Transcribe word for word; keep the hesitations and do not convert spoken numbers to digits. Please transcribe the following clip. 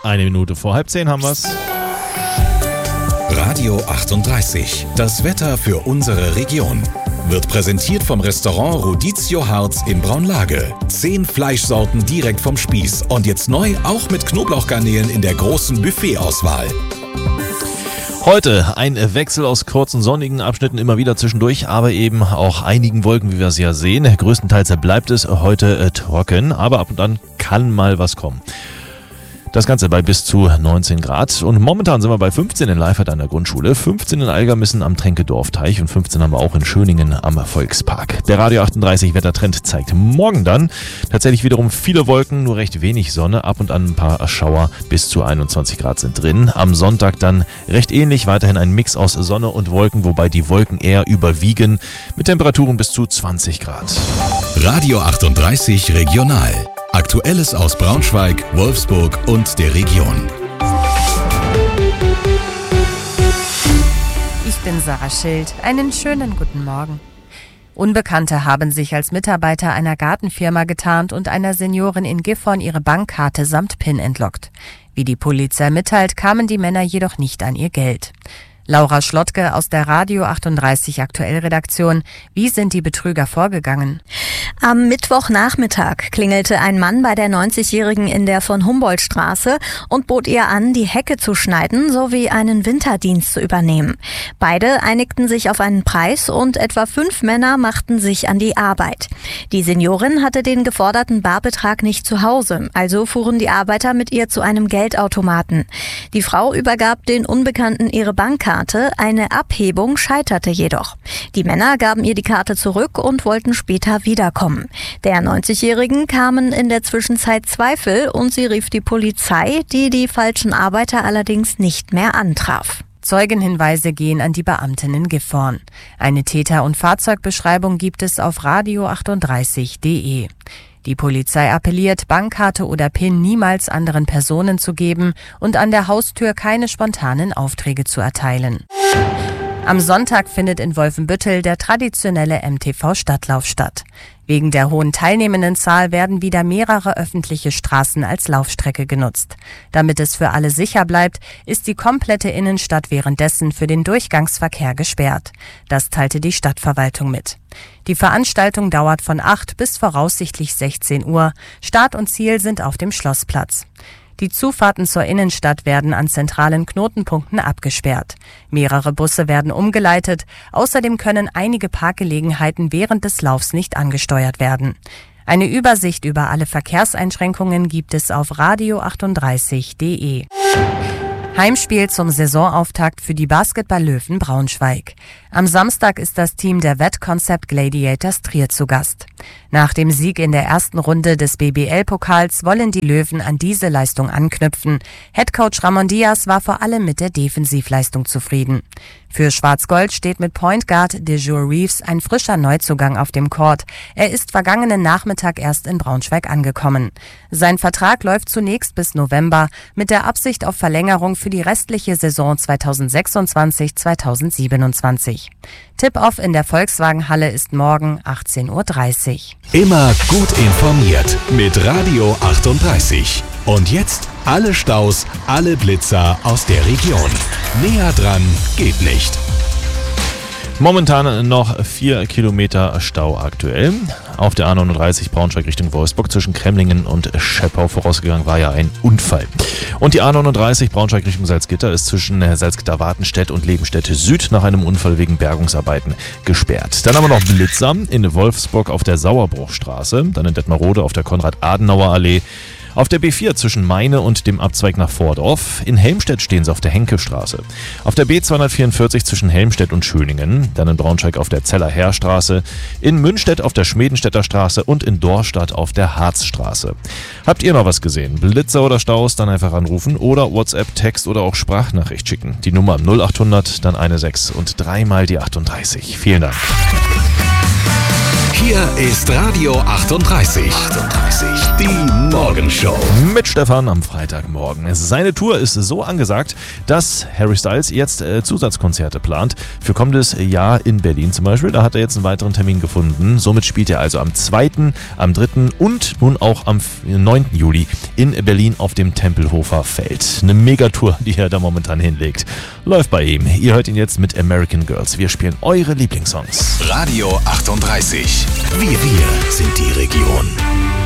Eine Minute vor halb zehn haben wir's. Radio achtunddreißig. Das Wetter für unsere Region. Wird präsentiert vom Restaurant Rodizio Harz in Braunlage. Zehn Fleischsorten direkt vom Spieß. Und jetzt neu auch mit Knoblauchgarnelen in der großen Buffetauswahl. Heute ein Wechsel aus kurzen sonnigen Abschnitten immer wieder zwischendurch, aber eben auch einigen Wolken, wie wir es ja sehen. Größtenteils bleibt es heute äh, trocken, aber ab und an kann mal was kommen. Das Ganze bei bis zu neunzehn Grad. Und momentan sind wir bei fünfzehn in Leifert an der Grundschule, fünfzehn in Algermissen am Tränkedorfteich und fünfzehn haben wir auch in Schöningen am Volkspark. Der Radio achtunddreißig Wettertrend zeigt morgen dann tatsächlich wiederum viele Wolken, nur recht wenig Sonne, ab und an ein paar Schauer, bis zu einundzwanzig Grad sind drin. Am Sonntag dann recht ähnlich, weiterhin ein Mix aus Sonne und Wolken, wobei die Wolken eher überwiegen, mit Temperaturen bis zu zwanzig Grad. Radio achtunddreißig Regional. Aktuelles aus Braunschweig, Wolfsburg und der Region. Ich bin Sarah Schild. Einen schönen guten Morgen. Unbekannte haben sich als Mitarbeiter einer Gartenfirma getarnt und einer Seniorin in Gifhorn ihre Bankkarte samt PIN entlockt. Wie die Polizei mitteilt, kamen die Männer jedoch nicht an ihr Geld. Laura Schlottke aus der Radio achtunddreißig Aktuell-Redaktion. Wie sind die Betrüger vorgegangen? Am Mittwochnachmittag klingelte ein Mann bei der neunzigjährigen in der von Humboldt-Straße und bot ihr an, die Hecke zu schneiden sowie einen Winterdienst zu übernehmen. Beide einigten sich auf einen Preis und etwa fünf Männer machten sich an die Arbeit. Die Seniorin hatte den geforderten Barbetrag nicht zu Hause, also fuhren die Arbeiter mit ihr zu einem Geldautomaten. Die Frau übergab den Unbekannten ihre Bankkarte. Eine Abhebung scheiterte jedoch. Die Männer gaben ihr die Karte zurück und wollten später wiederkommen. Der neunzigjährigen kamen in der Zwischenzeit Zweifel und sie rief die Polizei, die die falschen Arbeiter allerdings nicht mehr antraf. Zeugenhinweise gehen an die Beamten in Gifhorn. Eine Täter- und Fahrzeugbeschreibung gibt es auf radio achtunddreißig punkt de. Die Polizei appelliert, Bankkarte oder PIN niemals anderen Personen zu geben und an der Haustür keine spontanen Aufträge zu erteilen. Am Sonntag findet in Wolfenbüttel der traditionelle M T V-Stadtlauf statt. Wegen der hohen Teilnehmendenzahl werden wieder mehrere öffentliche Straßen als Laufstrecke genutzt. Damit es für alle sicher bleibt, ist die komplette Innenstadt währenddessen für den Durchgangsverkehr gesperrt. Das teilte die Stadtverwaltung mit. Die Veranstaltung dauert von acht bis voraussichtlich sechzehn Uhr. Start und Ziel sind auf dem Schlossplatz. Die Zufahrten zur Innenstadt werden an zentralen Knotenpunkten abgesperrt. Mehrere Busse werden umgeleitet. Außerdem können einige Parkgelegenheiten während des Laufs nicht angesteuert werden. Eine Übersicht über alle Verkehrseinschränkungen gibt es auf radio achtunddreißig punkt de. Heimspiel zum Saisonauftakt für die Basketball-Löwen Braunschweig. Am Samstag ist das Team der Wettconcept Gladiators Trier zu Gast. Nach dem Sieg in der ersten Runde des B B L-Pokals wollen die Löwen an diese Leistung anknüpfen. Headcoach Ramon Diaz war vor allem mit der Defensivleistung zufrieden. Für Schwarz-Gold steht mit Point Guard DeJour Reeves ein frischer Neuzugang auf dem Court. Er ist vergangenen Nachmittag erst in Braunschweig angekommen. Sein Vertrag läuft zunächst bis November mit der Absicht auf Verlängerung für die restliche Saison zweitausendsechsundzwanzig zweitausendsiebenundzwanzig. Tip-Off in der Volkswagenhalle ist morgen achtzehn Uhr dreißig. Immer gut informiert mit Radio achtunddreißig. Und jetzt alle Staus, alle Blitzer aus der Region. Näher dran geht nicht. Momentan noch vier Kilometer Stau aktuell. Auf der A neununddreißig Braunschweig Richtung Wolfsburg zwischen Kremlingen und Schepau. Vorausgegangen war ja ein Unfall. Und die A neununddreißig Braunschweig Richtung Salzgitter ist zwischen Salzgitter-Wartenstedt und Lebenstedt Süd nach einem Unfall wegen Bergungsarbeiten gesperrt. Dann haben wir noch Blitzer in Wolfsburg auf der Sauerbruchstraße, dann in Detmerode auf der Konrad-Adenauer-Allee. Auf der B vier zwischen Meine und dem Abzweig nach Vordorf. In Helmstedt stehen sie auf der Henkelstraße. Auf der B zweihundertvierundvierzig zwischen Helmstedt und Schöningen. Dann in Braunschweig auf der Zeller Heerstraße. In Münstedt auf der Schmedenstädter Straße und in Dorstadt auf der Harzstraße. Habt ihr noch was gesehen? Blitzer oder Staus? Dann einfach anrufen oder WhatsApp, Text oder auch Sprachnachricht schicken. Die Nummer null achthundert, dann eine sechs und dreimal die achtunddreißig. Vielen Dank. Hier ist Radio achtunddreißig. achtunddreißig. Die Morgenshow. Mit Stefan am Freitagmorgen. Seine Tour ist so angesagt, dass Harry Styles jetzt äh, Zusatzkonzerte plant. Für kommendes Jahr in Berlin zum Beispiel. Da hat er jetzt einen weiteren Termin gefunden. Somit spielt er also am zweiten, am dritten und nun auch am neunten Juli in Berlin auf dem Tempelhofer Feld. Eine Megatour, die er da momentan hinlegt. Läuft bei ihm. Ihr hört ihn jetzt mit American Girls. Wir spielen eure Lieblingssongs. Radio achtunddreißig. Wir, wir sind die Region.